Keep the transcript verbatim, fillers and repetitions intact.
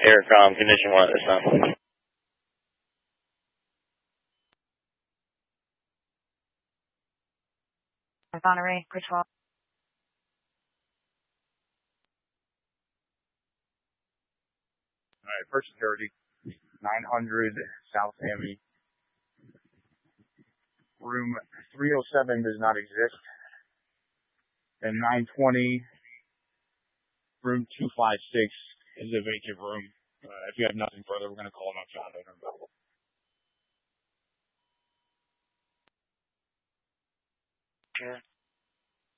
Aircom, condition one at this time. Monterey, Bridge twelve. All right, first security, nine hundred South Miami. Room three oh seven does not exist. And nine twenty, room two fifty-six is a vacant room. Uh, if you have nothing further, we're going to call them up to have it available. Sure.